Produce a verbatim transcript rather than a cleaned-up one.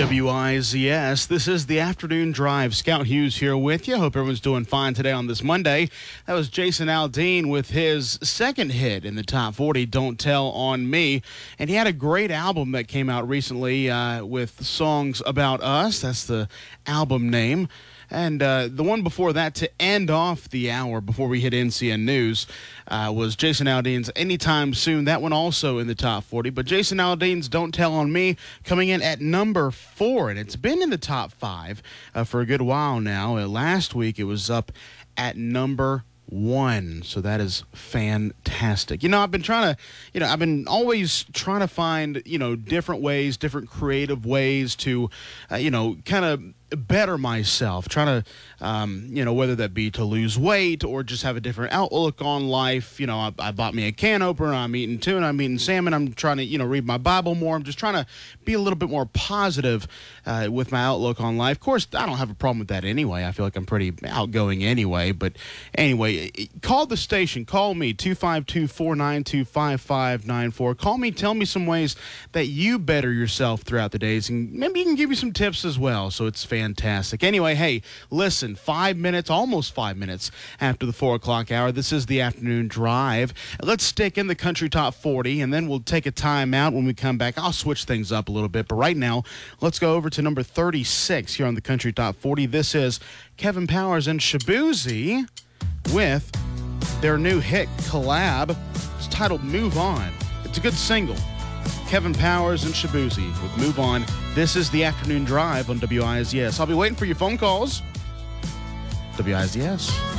W I Z S. This is the Afternoon Drive. Scout Hughes here with you. Hope everyone's doing fine today on this Monday. That was Jason Aldean with his second hit in the top forty, Don't Tell on Me. And he had a great album that came out recently uh, with songs about us. That's the album name. And uh, the one before that to end off the hour before we hit N C N News uh, was Jason Aldean's Anytime Soon. That one also in the top forty. But Jason Aldean's Don't Tell on Me coming in at number four. And it's been in the top five uh, for a good while now. Uh, last week it was up at number one. So that is fantastic. You know, I've been trying to, you know, I've been always trying to find, you know, different ways, different creative ways to, uh, you know, kind of better myself, trying to, um, you know, whether that be to lose weight or just have a different outlook on life. You know, I, I bought me a can opener. I'm eating tuna. I'm eating salmon. I'm trying to, you know, read my Bible more. I'm just trying to be a little bit more positive uh, with my outlook on life. Of course, I don't have a problem with that anyway. I feel like I'm pretty outgoing anyway. But anyway, call the station. Call me, two five two, four nine two, five five nine four. Call me. Tell me some ways that you better yourself throughout the days. And maybe you can give you some tips as well. So it's fantastic. Fantastic. Anyway, hey, listen, five minutes, almost five minutes after the four o'clock hour. This is the Afternoon Drive. Let's stick in the country top forty, and then we'll take a time out when we come back. I'll switch things up a little bit, but right now, let's go over to number thirty-six here on the country top forty. This is Kevin Powers and Shaboozey with their new hit collab. It's titled Move On. It's a good single. Kevin Powers and Shaboozey with Move On. This is the Afternoon Drive on W I Z S. I'll be waiting for your phone calls. W I Z S.